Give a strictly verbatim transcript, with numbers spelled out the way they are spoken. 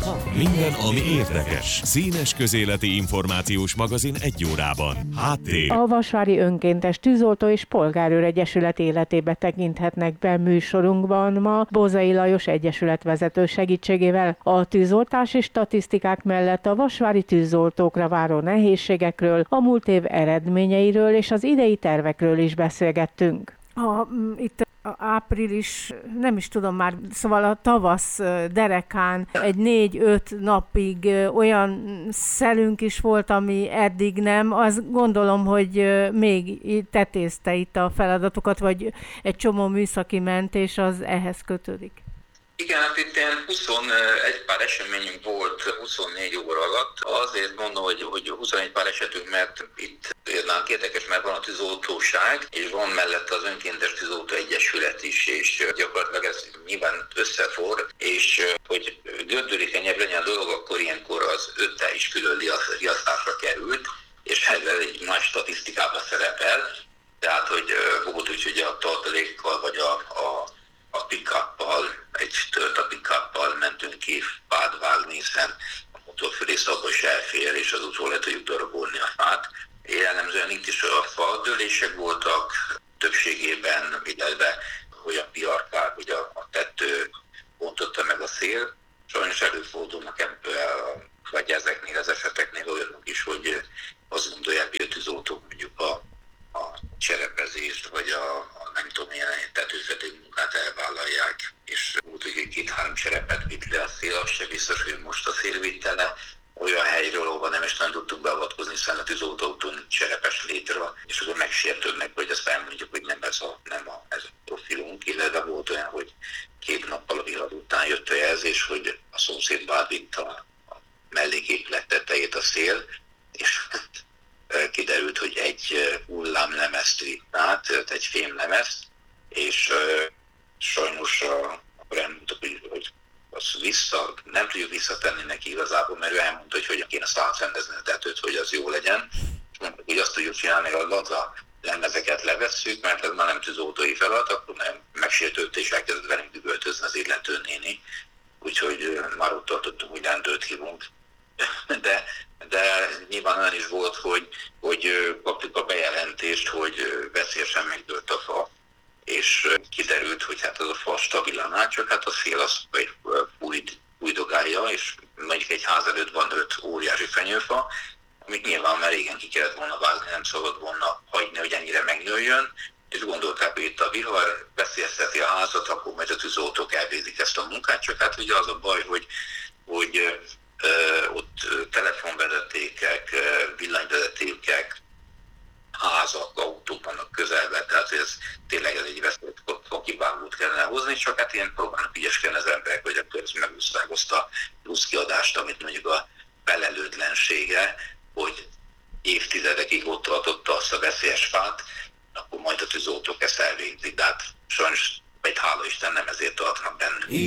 Minden, ami érdekes. Színes közéleti információs magazin egy órában. Háttér. A Vasvári Önkéntes Tűzoltó és Polgárőr Egyesület életébe tekinthetnek be műsorunkban ma Bózai Lajos egyesület vezető segítségével. A tűzoltási statisztikák mellett a vasvári tűzoltókra váró nehézségekről, a múlt év eredményeiről és az idei tervekről is beszélgettünk. A, itt a április, nem is tudom már, szóval a tavasz derekán egy négy-öt napig olyan szelünk is volt, ami eddig nem. Azt gondolom, hogy még tetézte itt a feladatokat, vagy egy csomó műszaki mentés az ehhez kötődik. Igen, hát itt ilyen huszonegy pár eseményünk volt huszonnégy óra alatt. Azért mondom, hogy, hogy huszonegy pár esetünk, mert itt nálunk érdekes, mert van a tűzoltóság, és van mellett az Önkéntes Tűzoltó Egyesület is, és gyakorlatilag ez nyilván összefor, és hogy gördülékenyebb legyen a dolog, akkor ilyenkor az öttel is külön riasztásra került, és ez egy nagy statisztikában szerepel. Tehát, hogy volt úgy, hogy a tartalékkal vagy a, a a pick-uppal, egy tört a pick-uppal mentünk ki fát vágni, hiszen a motorfűrész abban is elfér, és az utól le tudjuk darabolni a fát. Jellemzően itt is a fadőlések voltak, többségében, illetve olyan piarkák, hogy a, a tető bontotta meg a szél. Sajnos előfordulnak ebből, vagy ezeknél az eseteknél olyanok is, hogy azt gondolják, hogy a tűzoltók mondjuk a, a cserepezést, vagy a, a nem tudom, milyen tetőfedő munkát elvállalják, és úgy, hogy két-három cserepet vitt le a szél, az se biztos, hogy most a szél vitte le olyan helyről, ahol nem is nem tudtunk beavatkozni, hiszen a tűzoltótól cserepes létre, és akkor megsértődnek, hogy azt elmondjuk, hogy nem ez a, nem a, ez a profilunk, illetve volt olyan, hogy két nappal a vihar után jött a jelzés, hogy a szomszéd átvitt a, a melléképület tetejét a szél, és kiderült, hogy egy hullámlemezt vitt át, egy fémlemezt, és uh, sajnos uh, akkor elmondtuk, hogy, hogy azt vissza, nem tudjuk visszatenni neki igazából, mert ő elmondta, hogy hogyan kéne szátrendezni a tetőt, hogy az jó legyen. És mondtuk, hogy azt tudjuk csinálni, hogy a laza lemezeket levesszük, mert ez már nem tűzoltói feladat, akkor nem megsértődte és elkezdett velünk üvöltözni az illető néni. Úgyhogy uh, már ott tartottunk, hogy rendőrt hívunk. De, de nyilván olyan is volt, hogy, hogy kaptuk a bejelentést, hogy veszélyesen megdőlt a fa, és kiderült, hogy hát az a fa stabilan áll, csak hát a szél az fújdogálja, és mondjuk egy ház előtt van öt óriási fenyőfa, amit nyilván már régen ki kellett volna vágni, nem szabad volna hagyni, hogy ennyire megnőjön, és gondolták, hogy itt a vihar veszélyezteti a házat, akkor majd a tűzoltók elvégzik ezt a munkát, csak hát ugye az a baj, hogy, hogy Uh, ott uh, telefonvezetékek, uh, villanyvezetékek, házak, autók vannak közelben, tehát ez tényleg ez egy veszélyt kivágót kellene hozni, csak hát ilyen próbálnak ügyeskedni az emberek, hogy akkor ez megúsztágozta a plusz kiadást, amit mondjuk a felelőtlensége, hogy évtizedekig ott tartotta azt a veszélyes fát, akkor majd a tűzoltók ezt elvégzik, de hát sajnos, vagy hála Isten nem ezért tartnak bennünk.